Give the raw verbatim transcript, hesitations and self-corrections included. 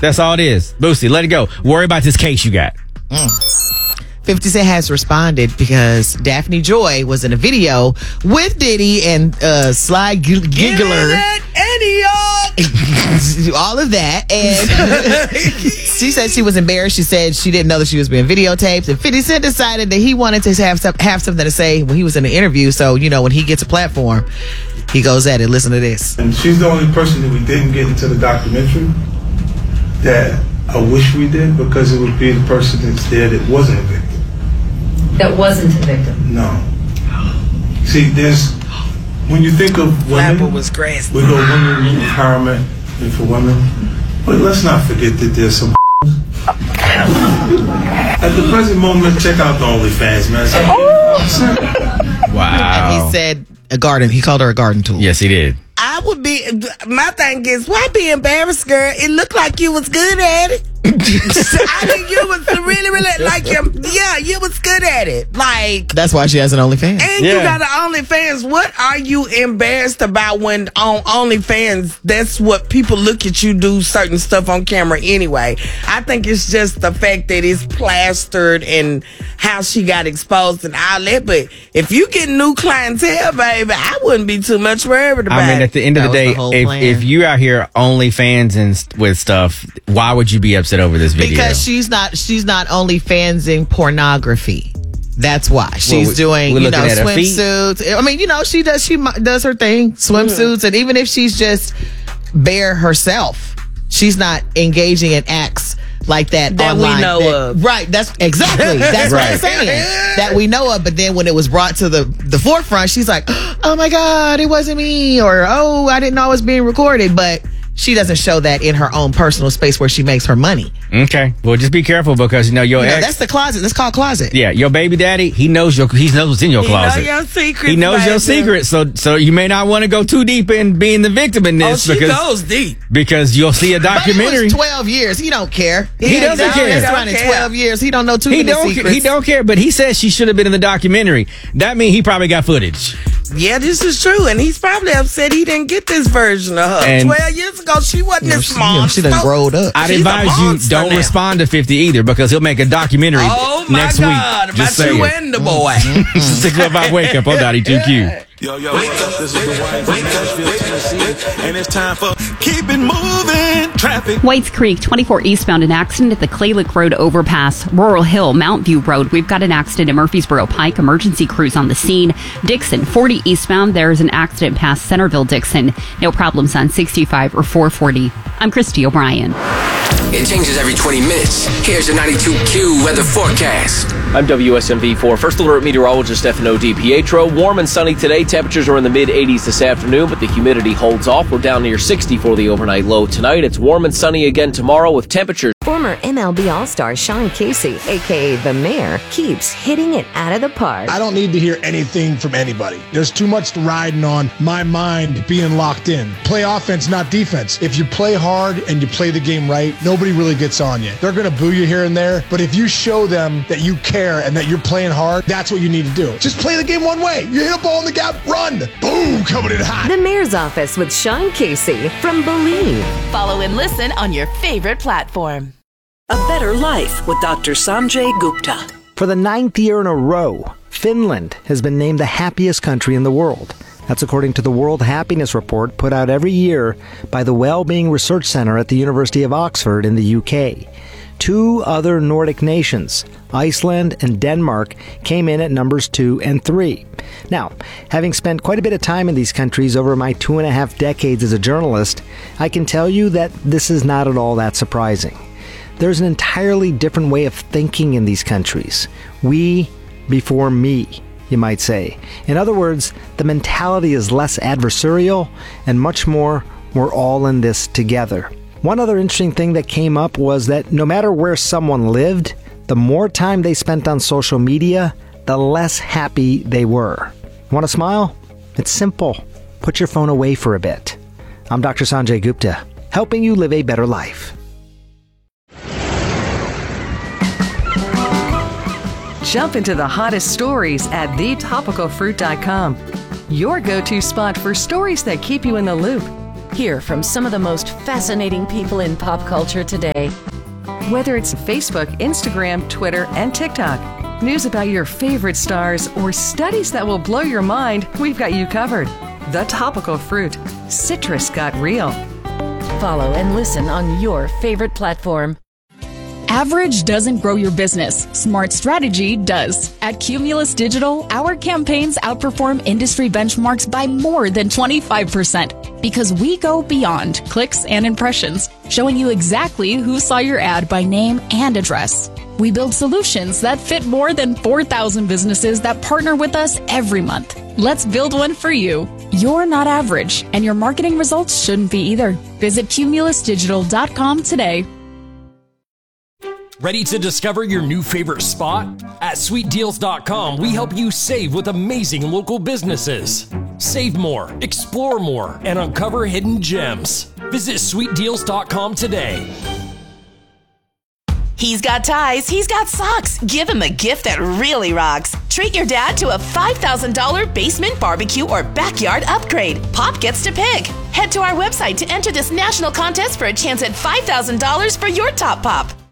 That's all it is. Boosie, let it go. Worry about this case you got. Mm. fifty Cent has responded because Daphne Joy was in a video with Diddy and uh, Sly G- Giggler. All of that. And she said she was embarrassed. She said she didn't know that she was being videotaped. And fifty Cent decided that he wanted to have, some, have something to say when he was in the interview. So, you know, when he gets a platform, he goes at it. Listen to this. And she's the only person that we didn't get into the documentary that I wish we did, because it would be the person that's there that wasn't a victim. That wasn't a victim? No. See, there's, when you think of women, Flapper was crazy. we go women empowerment and for women, but let's not forget that there's some at the present moment, check out the OnlyFans, man. Oh. Wow. And he said a garden. He called her a garden tool. Yes, he did. I would be, my thing is, why be embarrassed, girl? It looked like you was good at it. I think you was really, really, like, yeah, you was good at it. Like, that's why she has an OnlyFans. And yeah. you got an OnlyFans. What are you embarrassed about when on OnlyFans, that's what people look at you do certain stuff on camera anyway? I think it's just the fact that it's plastered and how she got exposed and all that. But if you get new clientele, baby, I wouldn't be too much worried about it. I mean, at the end of the day, the if, if you out here OnlyFans and st- with stuff, why would you be upset over this video? Because she's not she's not only fansing pornography. That's why she's well, doing, you know, swimsuits. swimsuits. I mean, you know, she does she does her thing, swimsuits, mm. and even if she's just bare herself, she's not engaging in acts like that, that online. we know that, of. Right. That's exactly. That's right. what I'm saying. That we know of. But then when it was brought to the the forefront, she's like, "Oh my God, it wasn't me," or "Oh, I didn't know I was being recorded." But she doesn't show that in her own personal space where she makes her money. Okay. Well, just be careful because, you know, your you know, ex... that's the closet. That's called closet. Yeah, your baby daddy, he knows your he knows what's in your closet. He knows your secrets. He knows your secrets, so so you may not want to go too deep in being the victim in this. Oh, she because, goes deep. Because you'll see a documentary. But it was twelve years. He don't care. He, he doesn't care. He's running twelve years. He don't know too he many don't, secrets. He don't care, but he says she should have been in the documentary. That means he probably got footage. Yeah, this is true, and he's probably upset he didn't get this version of her. And Twelve years ago, she wasn't you know, this she, small. You know, she done growed up. I'd She's advise you don't now. respond to fifty either, because he'll make a documentary oh my next God, week. Just about you saying. and the boy. Six Love I Wake Up on Dottie two Q. Yo, yo, wake up. This is the Wayne from Nashville, Tennessee, and it's time for Keep It Moving Traffic. Whites Creek, twenty-four eastbound, an accident at the Clay Lick Road overpass. Rural Hill, Mount View Road, we've got an accident at Murfreesboro Pike. Emergency crews on the scene. Dixon, forty eastbound, there's an accident past Centerville Dixon. No problems on sixty-five or four forty. I'm Christy O'Brien. It changes every twenty minutes. Here's your ninety-two Q weather forecast. I'm W S M V four First Alert Meteorologist Stefano DiPietro. Warm and sunny today. Temperatures are in the mid eighties this afternoon, but the humidity holds off. We're down near sixty for the overnight low tonight. It's warm and sunny again tomorrow with temperatures. Former M L B All-Star Sean Casey, a k a. The Mayor, keeps hitting it out of the park. I don't need to hear anything from anybody. There's too much riding on my mind being locked in. Play offense, not defense. If you play hard and you play the game right, nobody really gets on you. They're going to boo you here and there, but if you show them that you care and that you're playing hard, that's what you need to do. Just play the game one way. You hit a ball in the gap, run. Boom, coming in hot. The Mayor's Office with Sean Casey from Believe. Follow and listen on your favorite platform. A better life with Doctor Sanjay Gupta. For the ninth year in a row, Finland has been named the happiest country in the world. That's according to the World Happiness Report put out every year by the Wellbeing Research Center at the University of Oxford in the U K. Two other Nordic nations, Iceland and Denmark, came in at numbers two and three. Now, having spent quite a bit of time in these countries over my two and a half decades as a journalist, I can tell you that this is not at all that surprising. There's an entirely different way of thinking in these countries. We before me, you might say. In other words, the mentality is less adversarial and much more, we're all in this together. One other interesting thing that came up was that no matter where someone lived, the more time they spent on social media, the less happy they were. Want to smile? It's simple. Put your phone away for a bit. I'm Doctor Sanjay Gupta, helping you live a better life. Jump into the hottest stories at the topical fruit dot com. Your go-to spot for stories that keep you in the loop. Hear from some of the most fascinating people in pop culture today. Whether it's Facebook, Instagram, Twitter, and TikTok, news about your favorite stars, or studies that will blow your mind, we've got you covered. The Topical Fruit. Citrus got real. Follow and listen on your favorite platform. Average doesn't grow your business. Smart strategy does. At Cumulus Digital, our campaigns outperform industry benchmarks by more than twenty-five percent because we go beyond clicks and impressions, showing you exactly who saw your ad by name and address. We build solutions that fit more than four thousand businesses that partner with us every month. Let's build one for you. You're not average, and your marketing results shouldn't be either. Visit cumulus digital dot com today. Ready to discover your new favorite spot? At sweet deals dot com, we help you save with amazing local businesses. Save more, explore more, and uncover hidden gems. Visit sweet deals dot com today. He's got ties, he's got socks. Give him a gift that really rocks. Treat your dad to a five thousand dollars basement, barbecue, or backyard upgrade. Pop gets to pick. Head to our website to enter this national contest for a chance at five thousand dollars for your top pop.